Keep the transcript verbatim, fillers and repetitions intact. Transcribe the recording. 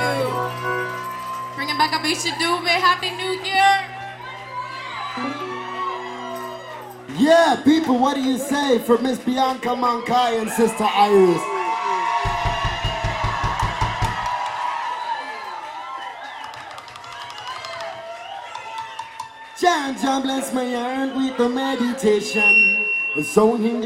Bringing back Abisha Dube. Happy New Year. Yeah, people, what do you say for Miss Bianca Mankai and Sister Iris? Jah Jah bless my heart with the meditation. So in